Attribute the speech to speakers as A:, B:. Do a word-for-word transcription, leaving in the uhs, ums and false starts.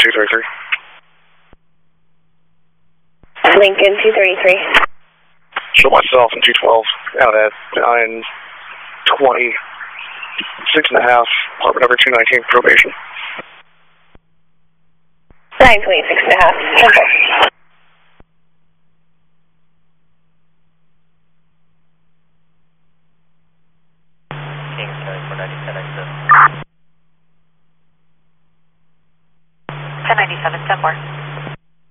A: two thirty-three.
B: Lincoln two thirty-three.
A: Show myself in two twelve out at nine twenty, six and a half, apartment number two nineteen, probation.
B: nine twenty, six and a half. Simple.
C: Kings County four ninety-seven, exit.
D: ten ninety-seven, ten more.